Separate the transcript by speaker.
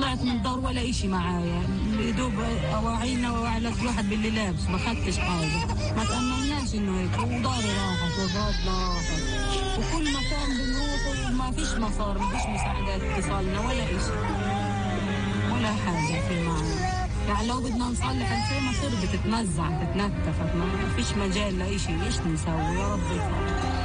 Speaker 1: طلعت من الدار ولا إشي معايا، دوب أواعينا وأعلى كل واحد باللي لابس، ما خدتش حاجة، ما تأمناش إنه هيك، وداري راحت وبابنا راحت، وكل مكان بنروح وما فيش مصار، ما فيش مساعدات اتصالنا ولا إشي ولا حاجة في معنا. يعني لو بدنا نصلح الخيمة خربت تتمزع تتنتفت، ما فيش مجال لإشي، إيش نسوي؟ يا رب يفرج.